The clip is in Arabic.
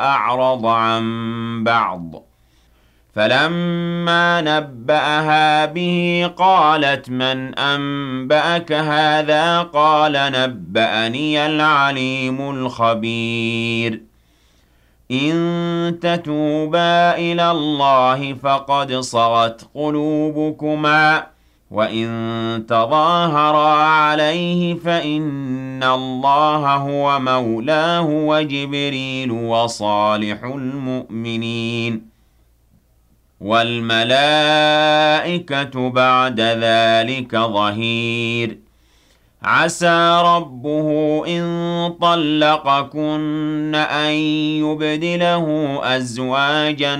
أعرض عن بعض. فلما نبأها به قالت من أنبأك هذا قال نبأني العليم الخبير إن تتوبا إلى الله فقد صغت قلوبكما وإن تظاهرا عليه فإن الله هو مولاه وجبريل وصالح المؤمنين والملائكة بعد ذلك ظهير عسى ربه إن طلقكن أن يبدله أزواجا